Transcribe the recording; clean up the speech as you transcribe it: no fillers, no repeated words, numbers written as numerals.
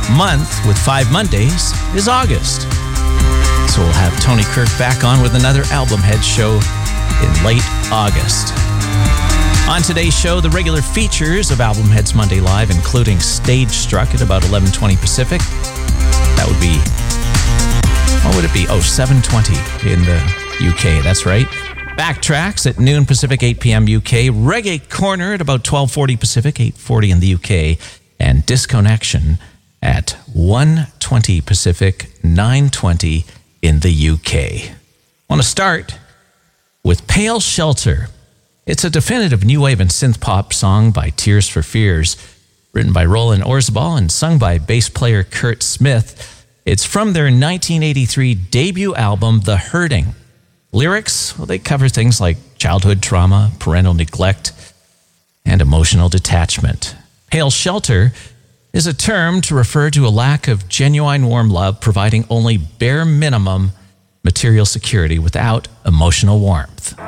month with 5 Mondays is August. So we'll have Tony Kirk back on with another Album Head show in late August. On today's show, the regular features of Album Heads Monday Live, including Stage Struck at about 11:20 Pacific. That would be, what would it be? 7:20 in the UK, that's right. Backtracks at noon Pacific, 8 p.m. UK. Reggae Corner at about 12:40 Pacific, 8:40 in the UK. And Disconnection at 1:20 Pacific, 9:20 in the UK. I want to start with Pale Shelter. It's a definitive new wave and synth pop song by Tears for Fears, written by Roland Orzabal and sung by bass player Kurt Smith. It's from their 1983 debut album, The Hurting. Lyrics, well, they cover things like childhood trauma, parental neglect, and emotional detachment. Pale Shelter is a term to refer to a lack of genuine warm love, providing only bare minimum material security without emotional warmth.